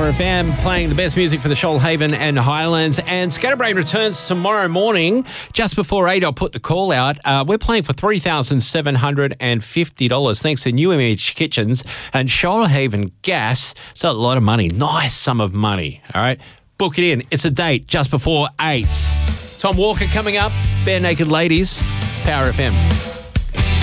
Power FM, playing the best music for the Shoalhaven and Highlands. And Scatterbrain returns tomorrow morning, just before 8. I'll put the call out. We're playing for $3,750, thanks to New Image Kitchens and Shoalhaven Gas. So a lot of money, nice sum of money. All right, book it in. It's a date just before 8. Tom Walker coming up. It's Bare Naked Ladies. It's Power FM.